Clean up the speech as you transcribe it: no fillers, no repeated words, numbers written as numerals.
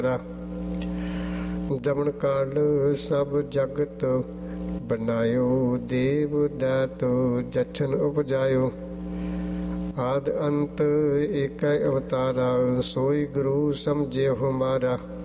ਦਮਨ ਕਾਲ ਸਭ ਜਗਤ ਬਣਾਇਓ, ਦੇਵ ਦੈਤ ਜਛਨ ਉਪਜਾਇਓ। ਆਦ ਅੰਤ ਏਕੈ ਅਵਤਾਰਾ, ਸੋਈ ਗੁਰੂ ਸਮਝਿਓ ਹਮਾਰਾ।